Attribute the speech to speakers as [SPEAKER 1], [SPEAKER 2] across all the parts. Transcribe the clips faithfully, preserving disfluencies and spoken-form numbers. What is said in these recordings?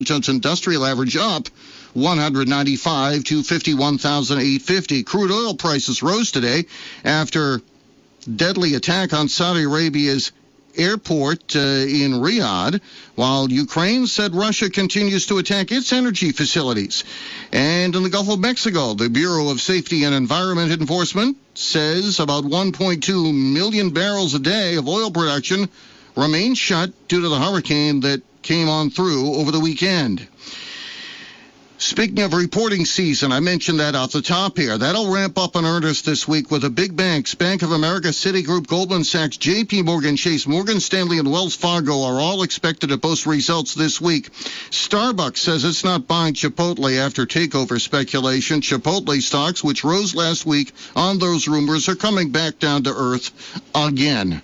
[SPEAKER 1] Jones Industrial Average up one hundred ninety-five to fifty-one thousand eight hundred fifty. Crude oil prices rose today after deadly attack on Saudi Arabia's airport uh, in Riyadh, while Ukraine said Russia continues to attack its energy facilities. And in the Gulf of Mexico, the Bureau of Safety and Environment Enforcement says about one point two million barrels a day of oil production remains shut due to the hurricane that came on through over the weekend. Speaking of reporting season, I mentioned that off the top here. That'll ramp up in earnest this week with the big banks. Bank of America, Citigroup, Goldman Sachs, J P Morgan Chase, Morgan Stanley, and Wells Fargo are all expected to post results this week. Starbucks says it's not buying Chipotle after takeover speculation. Chipotle stocks, which rose last week on those rumors, are coming back down to earth again.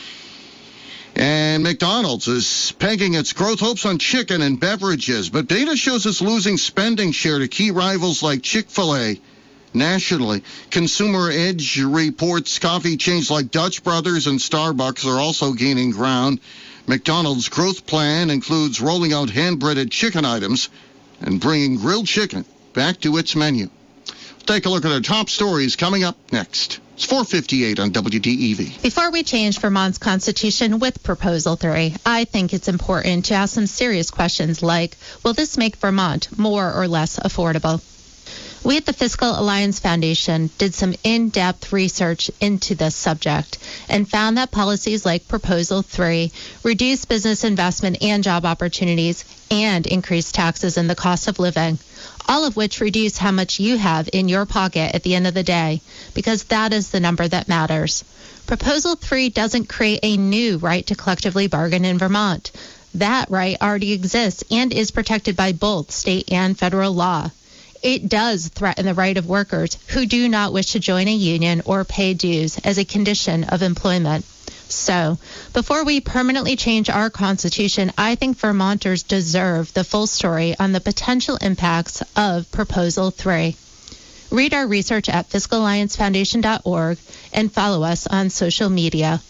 [SPEAKER 1] And McDonald's is pegging its growth hopes on chicken and beverages, but data shows it's losing spending share to key rivals like Chick-fil-A nationally. Consumer Edge reports coffee chains like Dutch Brothers and Starbucks are also gaining ground. McDonald's growth plan includes rolling out hand-breaded chicken items and bringing grilled chicken back to its menu. Take a look at our top stories coming up next. It's four fifty-eight on W D E V.
[SPEAKER 2] Before we change Vermont's constitution with Proposal three, I think it's important to ask some serious questions like, will this make Vermont more or less affordable? We at the Fiscal Alliance Foundation did some in-depth research into this subject and found that policies like Proposal three reduce business investment and job opportunities and increase taxes and the cost of living, all of which reduce how much you have in your pocket at the end of the day, because that is the number that matters. Proposal three doesn't create a new right to collectively bargain in Vermont. That right already exists and is protected by both state and federal law. It does threaten the right of workers who do not wish to join a union or pay dues as a condition of employment. So, before we permanently change our Constitution, I think Vermonters deserve the full story on the potential impacts of Proposal three. Read our research at fiscal alliance foundation dot org and follow us on social media.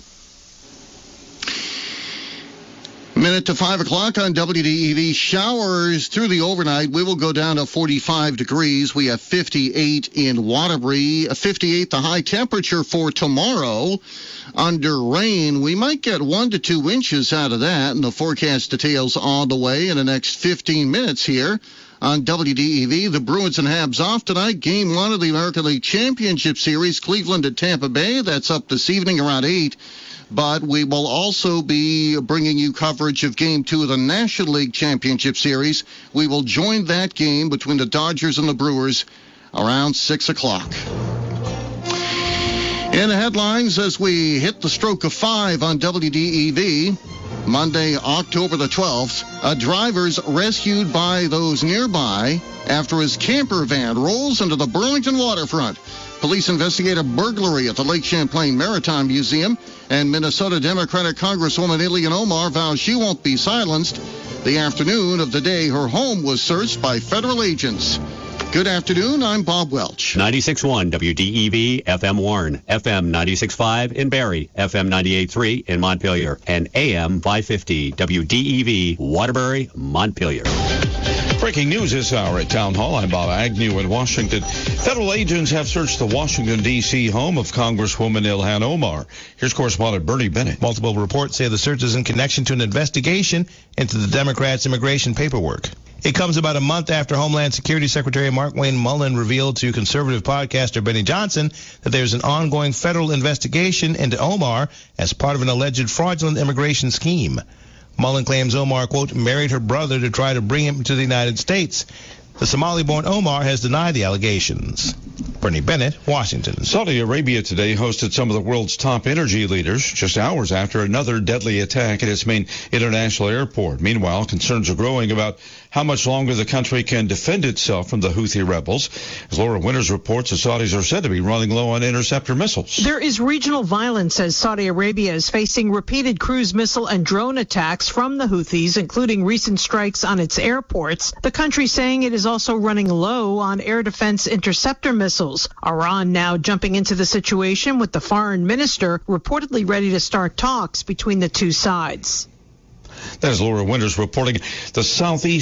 [SPEAKER 1] Minute to five o'clock on W D E V. Showers through the overnight. We will go down to forty-five degrees. We have fifty-eight in Waterbury. fifty-eight the high temperature for tomorrow. Under rain, we might get one to two inches out of that, and the forecast details on the way in the next fifteen minutes here on W D E V. The Bruins and Habs off tonight. Game one of the American League Championship Series. Cleveland at Tampa Bay. That's up this evening around eight. But we will also be bringing you coverage of Game two of the National League Championship Series. We will join that game between the Dodgers and the Brewers around six o'clock. In the headlines, as we hit the stroke of five on W D E V, Monday, October the twelfth, a driver's rescued by those nearby after his camper van rolls into the Burlington waterfront. Police investigate a burglary at the Lake Champlain Maritime Museum, and Minnesota Democratic Congresswoman Ilhan Omar vows she won't be silenced. The afternoon of the day her home was searched by federal agents. Good afternoon, I'm Bob Welch.
[SPEAKER 3] ninety-six point one W D E V, F M Warren, F M ninety-six point five in Barrie, F M ninety-eight point three in Montpelier, and A M five fifty W D E V, Waterbury, Montpelier.
[SPEAKER 4] Breaking news this hour at Town Hall. I'm Bob Agnew in Washington. Federal agents have searched the Washington, D C home of Congresswoman Ilhan Omar. Here's correspondent Bernie Bennett.
[SPEAKER 5] Multiple reports say the search is in connection to an investigation into the Democrats' immigration paperwork. It comes about a month after Homeland Security Secretary Markwayne Mullin revealed to conservative podcaster Benny Johnson that there's an ongoing federal investigation into Omar as part of an alleged fraudulent immigration scheme. Mullin claims Omar, quote, married her brother to try to bring him to the United States. The Somali-born Omar has denied the allegations. Bernie Bennett, Washington.
[SPEAKER 4] Saudi Arabia today hosted some of the world's top energy leaders just hours after another deadly attack at its main international airport. Meanwhile, concerns are growing about how much longer the country can defend itself from the Houthi rebels. As Laura Winters reports, the Saudis are said to be running low on interceptor missiles.
[SPEAKER 6] There is regional violence as Saudi Arabia is facing repeated cruise missile and drone attacks from the Houthis, including recent strikes on its airports. The country saying it is also running low on air defense interceptor missiles. Iran now jumping into the situation with the foreign minister reportedly ready to start talks between the two sides.
[SPEAKER 4] That is Laura Winters reporting. The southeast